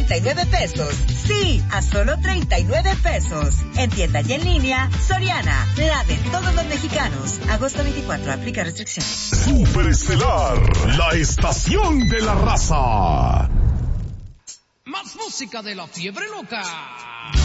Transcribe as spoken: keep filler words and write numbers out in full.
treinta y nueve pesos. Sí, a solo treinta y nueve pesos. En tienda y en línea, Soriana, la de todos los mexicanos. Agosto veinticuatro, aplica restricciones. Superestelar, la estación de la raza. Más música de la fiebre loca.